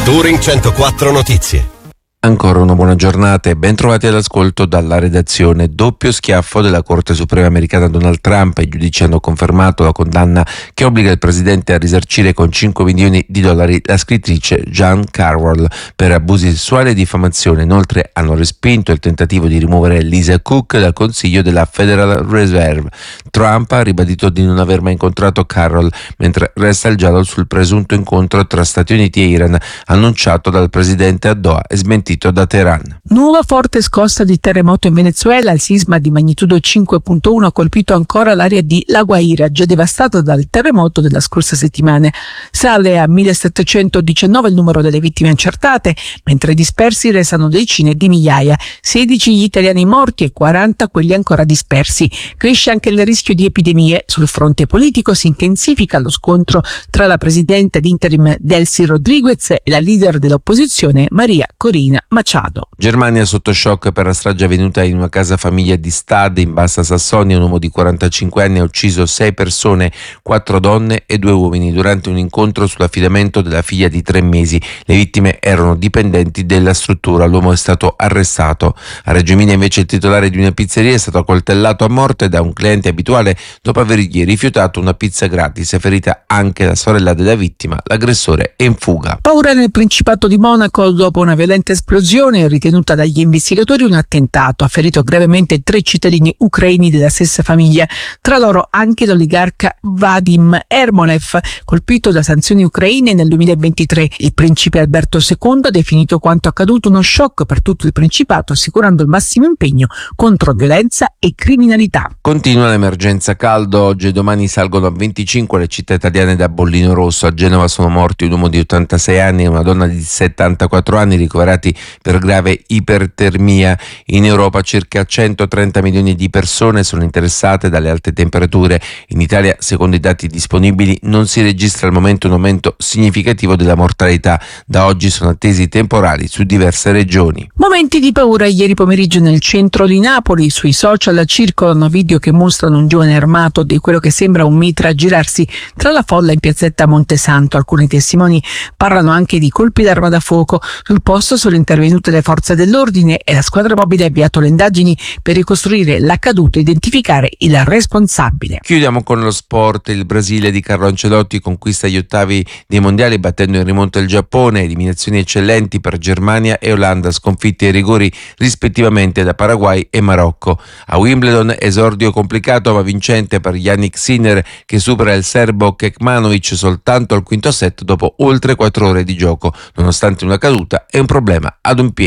Touring 104 Notizie. Ancora una buona giornata e ben trovati all'ascolto dalla redazione. Doppio schiaffo della Corte Suprema americana a Donald Trump. I giudici hanno confermato la condanna che obbliga il presidente a risarcire con $5 milioni la scrittrice Jan Carroll per abusi sessuali e diffamazione. Inoltre hanno respinto il tentativo di rimuovere Lisa Cook dal Consiglio della Federal Reserve. Trump ha ribadito di non aver mai incontrato Carroll, mentre resta il giallo sul presunto incontro tra Stati Uniti e Iran annunciato dal presidente a Doha e smentito da Teheran. Nuova forte scossa di terremoto in Venezuela. Il sisma di magnitudo 5.1 ha colpito ancora l'area di La Guaira, già devastata dal terremoto della scorsa settimana. Sale a 1719 il numero delle vittime accertate, mentre dispersi restano decine di migliaia. 16 gli italiani morti e 40 quelli ancora dispersi. Cresce anche il rischio di epidemie. Sul fronte politico si intensifica lo scontro tra la presidente d'interim Delcy Rodriguez e la leader dell'opposizione Maria Corina Machado. Germania sotto shock per la strage avvenuta in una casa famiglia di Stade in Bassa Sassonia. Un uomo di 45 anni ha ucciso 6 persone, 4 donne e 2 uomini durante un incontro sull'affidamento della figlia di 3 mesi. Le vittime erano dipendenti della struttura. L'uomo è stato arrestato. A Reggio Emilia invece il titolare di una pizzeria è stato accoltellato a morte da un cliente abituale dopo avergli rifiutato una pizza gratis. È ferita anche la sorella della vittima. L'aggressore è in fuga. Paura nel Principato di Monaco dopo una violenta esplosione ritenuta dagli investigatori un attentato. Ha ferito gravemente 3 cittadini ucraini della stessa famiglia, tra loro anche l'oligarca Vadim Ermolev, colpito da sanzioni ucraine nel 2023. Il principe Alberto II ha definito quanto accaduto uno shock per tutto il Principato, assicurando il massimo impegno contro violenza e criminalità. Continua l'emergenza caldo. Oggi e domani salgono a 25 le città italiane da bollino rosso. A Genova sono morti un uomo di 86 anni e una donna di 74 anni ricoverati per grave ipertermia. In Europa circa 130 milioni di persone sono interessate dalle alte temperature. In Italia, secondo i dati disponibili, non si registra al momento un aumento significativo della mortalità. Da oggi sono attesi temporali su diverse regioni. Momenti di paura ieri pomeriggio nel centro di Napoli. Sui social circolano video che mostrano un giovane armato di quello che sembra un mitra girarsi tra la folla in piazzetta Montesanto. Alcuni testimoni parlano anche di colpi d'arma da fuoco. Sul posto sono intervenute le forze dell'ordine e la squadra mobile ha avviato le indagini per ricostruire l'accaduto e identificare il responsabile. Chiudiamo con lo sport. Il Brasile di Carlo Ancelotti conquista gli ottavi dei mondiali battendo in rimonta il Giappone. Eliminazioni eccellenti per Germania e Olanda, sconfitte ai rigori rispettivamente da Paraguay e Marocco. A Wimbledon esordio complicato ma vincente per Jannik Sinner, che supera il serbo Kekmanovic soltanto al quinto set dopo oltre 4 ore di gioco, nonostante una caduta e un problema ad un piede.